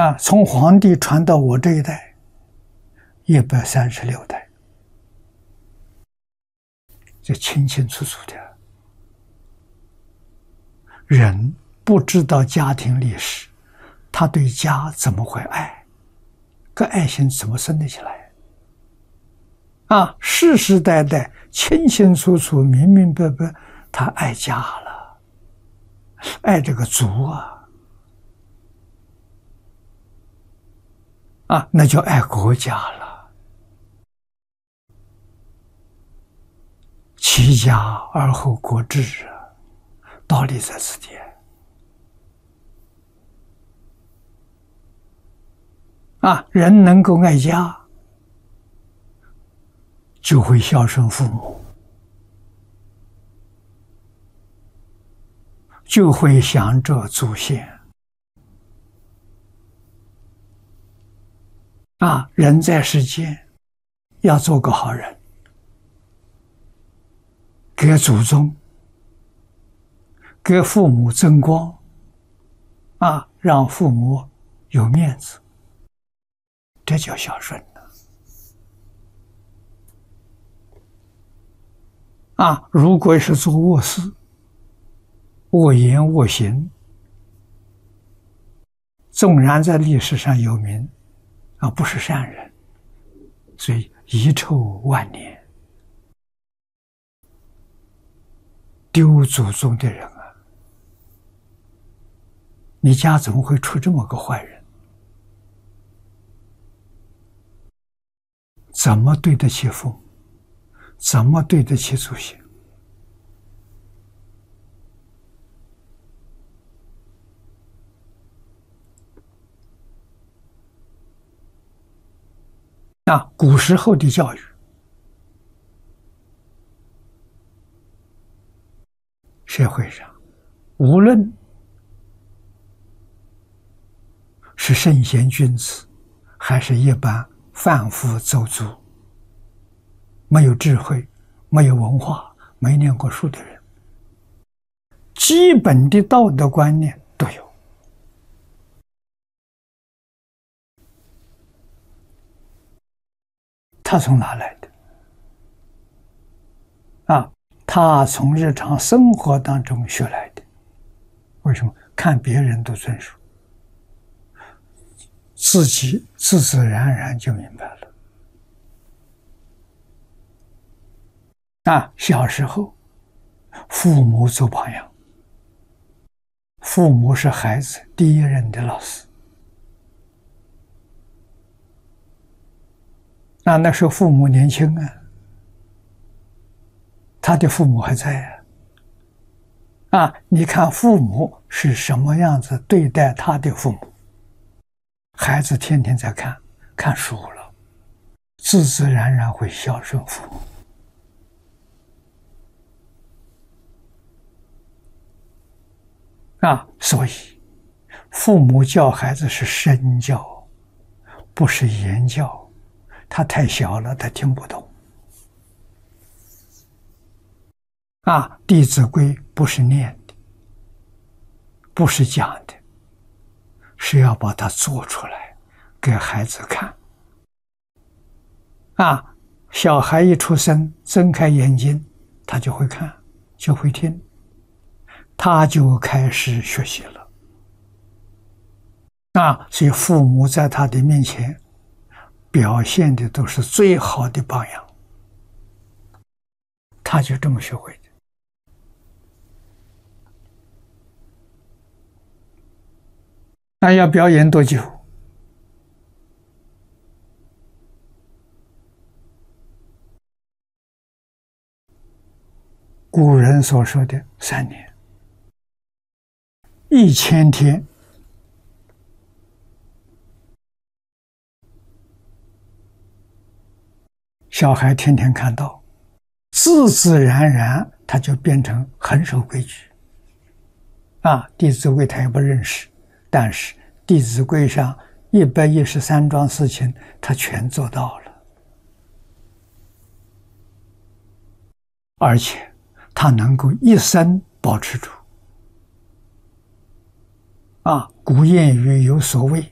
从皇帝传到我这一代，136代，就清清楚楚的。人不知道家庭历史，他对家怎么会爱？个爱心怎么生得起来？世世代代清清楚楚、明明白白，他爱家了，爱这个族那就爱国家了。齐家而后国治道理在此地。人能够爱家，就会孝顺父母，就会想着祖先。人在世间要做个好人，给祖宗、给父母增光，让父母有面子，这叫孝顺如果是做恶事、恶言恶行，纵然在历史上有名，不是善人，所以遗臭万年，丢祖宗的人你家怎么会出这么个坏人？怎么对得起父母？怎么对得起祖先？古时候的教育，社会上无论是圣贤君子，还是一般贩夫走卒，没有智慧、没有文化、没念过书的人，基本的道德观念都有。他从哪来的？他从日常生活当中学来的。为什么？看别人都遵守，自己自自然然就明白了。小时候，父母做榜样，父母是孩子第一任的老师。那时候父母年轻他的父母还在你看父母是什么样子对待他的父母，孩子天天在看书了，自自然然会孝顺父母。所以父母教孩子是身教，不是言教。他太小了，他听不懂。弟子规不是念的，不是讲的，是要把它做出来给孩子看。小孩一出生，睁开眼睛，他就会看，就会听，他就开始学习了。所以父母在他的面前表现的都是最好的榜样，他就这么学会的。那要表演多久？古人所说的3年，1000天。小孩天天看到，自自然然他就变成很守规矩。弟子规他也不认识，但是弟子规上113桩事情他全做到了，而且他能够一生保持住。古谚语有所谓